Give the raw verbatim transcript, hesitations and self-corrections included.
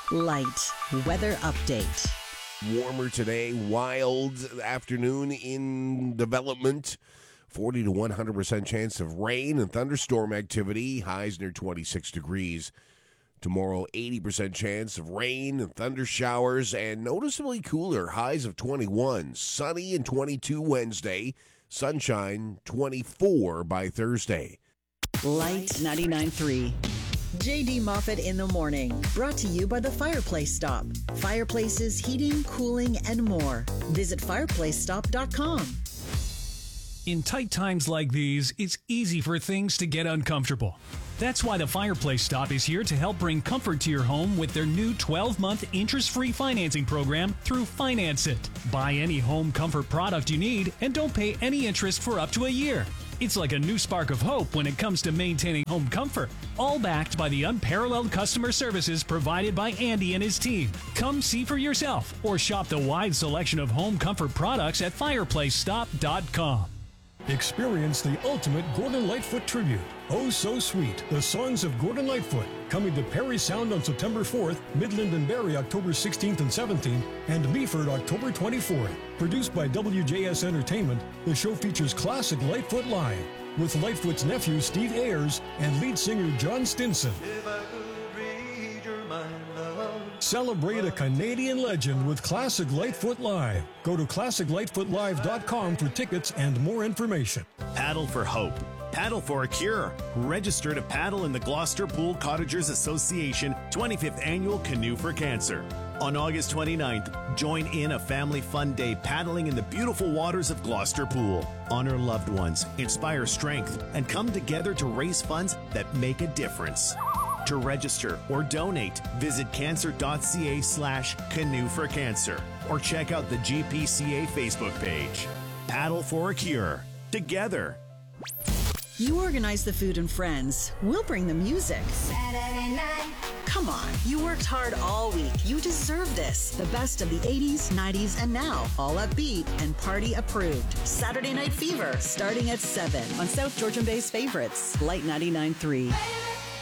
Light weather update. Warmer today, wild afternoon in development. forty to one hundred percent chance of rain and thunderstorm activity. Highs near twenty-six degrees. Tomorrow, eighty percent chance of rain and thunder showers and noticeably cooler. Highs of twenty-one. Sunny and twenty-two Wednesday. Sunshine, twenty-four by Thursday. Light ninety-nine point three. J D Moffat in the morning. Brought to you by the Fireplace Stop. Fireplaces, heating, cooling, and more. Visit fireplace stop dot com. In tight times like these, it's easy for things to get uncomfortable. That's why the Fireplace Stop is here to help bring comfort to your home with their new twelve-month interest-free financing program through Finance It. Buy any home comfort product you need and don't pay any interest for up to a year. It's like a new spark of hope when it comes to maintaining home comfort, all backed by the unparalleled customer services provided by Andy and his team. Come see for yourself or shop the wide selection of home comfort products at fireplace stop dot com. Experience the ultimate Gordon Lightfoot tribute. Oh So Sweet, the songs of Gordon Lightfoot, coming to Parry Sound on September fourth, Midland and Barrie October sixteenth and seventeenth, and Meaford October twenty-fourth. Produced by W J S Entertainment, the show features classic Lightfoot live, with Lightfoot's nephew Steve Ayers and lead singer John Stinson. If I could read your mind, love. Celebrate a Canadian legend with Classic Lightfoot Live. Go to classic lightfoot live dot com for tickets and more information. Paddle for hope. Paddle for a cure. Register to paddle in the Gloucester Pool Cottagers Association twenty-fifth Annual Canoe for Cancer. On August twenty-ninth, join in a family fun day paddling in the beautiful waters of Gloucester Pool. Honor loved ones, inspire strength, and come together to raise funds that make a difference. To register or donate, visit cancer.ca slash canoe for cancer or check out the G P C A Facebook page. Paddle for a cure. Together. You organize the food and friends. We'll bring the music. Saturday night. Come on, you worked hard all week. You deserve this. The best of the eighties, nineties, and now. All upbeat and party approved. Saturday Night Fever, starting at seven on South Georgian Bay's favorites. Light ninety-nine point three.